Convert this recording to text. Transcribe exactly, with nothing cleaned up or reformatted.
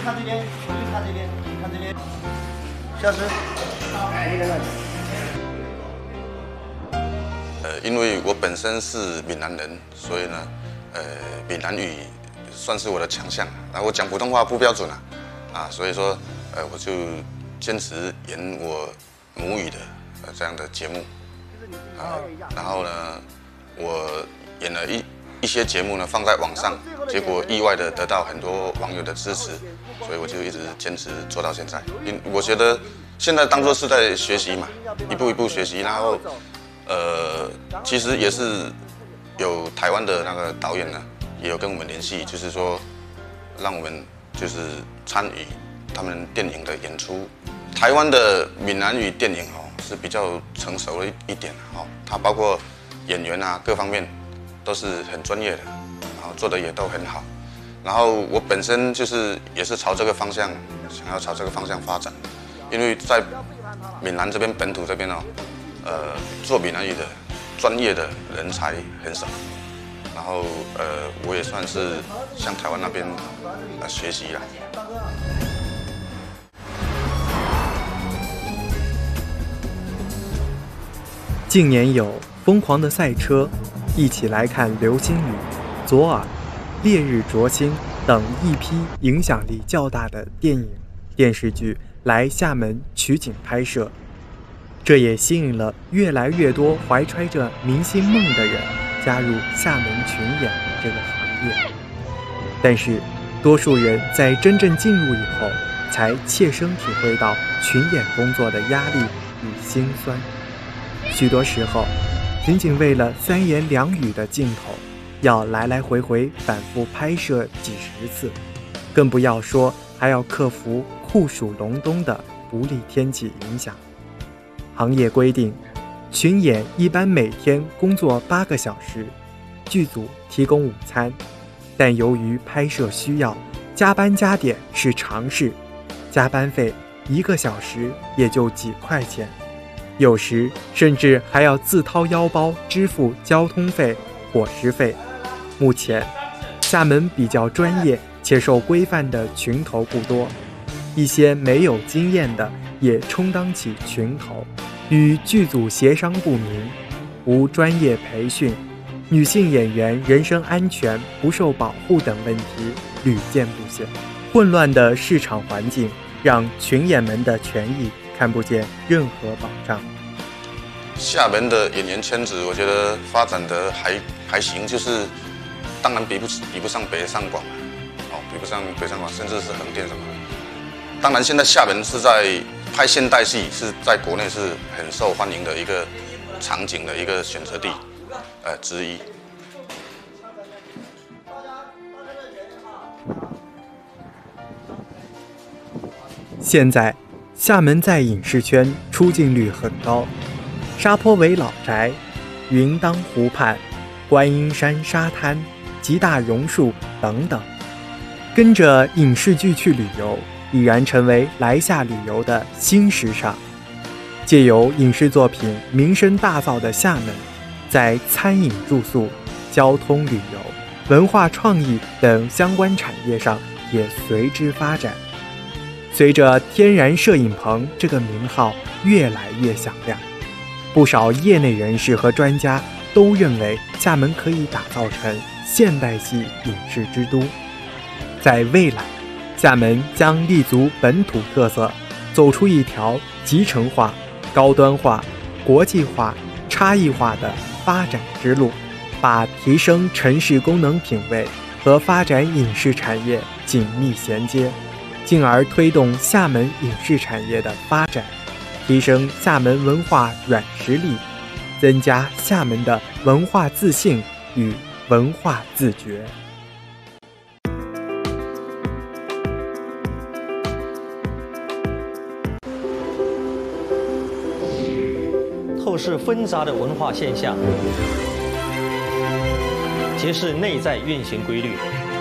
看这边，回去看这边，看这边。消失。 呃，因为我本身是闽南人，所以呢，呃，闽南语算是我的强项。然后我讲普通话不标准啊，啊，所以说，呃，我就坚持演我母语的呃这样的节目，啊，然后呢，我演了一一些节目呢放在网上，结果意外的得到很多网友的支持，所以我就一直坚持做到现在。因我觉得现在当作是在学习嘛，一步一步学习，然后。呃，其实也是有台湾的那个导演呢，也有跟我们联系，就是说让我们就是参与他们电影的演出。台湾的闽南语电影哦是比较成熟了一点哦，它包括演员啊各方面都是很专业的，然后做的也都很好。然后我本身就是也是朝这个方向想要朝这个方向发展，因为在闽南这边本土这边哦。呃，做闽南语的专业的人才很少，然后呃，我也算是向台湾那边呃学习啦。 近年有《疯狂的赛车》、一起来看流星雨、左耳、烈日灼心等一批影响力较大的电影、电视剧来厦门取景拍摄。这也吸引了越来越多怀揣着明星梦的人加入厦门群演这个行业。但是，多数人在真正进入以后，才切身体会到群演工作的压力与辛酸。许多时候，仅仅为了三言两语的镜头，要来来回回反复拍摄几十次，更不要说还要克服酷暑隆冬的不利天气影响。行业规定，群演一般每天工作八个小时，剧组提供午餐，但由于拍摄需要，加班加点是常事，加班费一个小时也就几块钱，有时甚至还要自掏腰包支付交通费、伙食费。目前，厦门比较专业且受规范的群头不多，一些没有经验的也充当起群头，与剧组协商不明，无专业培训，女性演员人身安全不受保护等问题屡见不鲜。混乱的市场环境让群演们的权益看不见任何保障。 厦门的演员圈子，我觉得发展的还还行，就是当然比不比不上北上广，哦，比不上北上广，甚至是横店什么。当然，现在厦门是在拍现代戏，是在国内是很受欢迎的一个场景的一个选择地，呃之一。 现在，厦门在影视圈出镜率很高，沙坡尾老宅、云当湖畔、观音山沙滩、吉大榕树等等，跟着影视剧去旅游，已然成为来厦旅游的新时尚。借由影视作品名声大噪的厦门，在餐饮住宿、交通旅游、文化创意等相关产业上也随之发展。随着天然摄影棚这个名号越来越响亮，不少业内人士和专家都认为厦门可以打造成现代系影视之都。在未来，厦门将立足本土特色，走出一条集成化、高端化、国际化、差异化的发展之路，把提升城市功能品味和发展影视产业紧密衔接，进而推动厦门影视产业的发展，提升厦门文化软实力，增加厦门的文化自信与文化自觉。 透视纷杂的文化现象，揭示内在运行规律。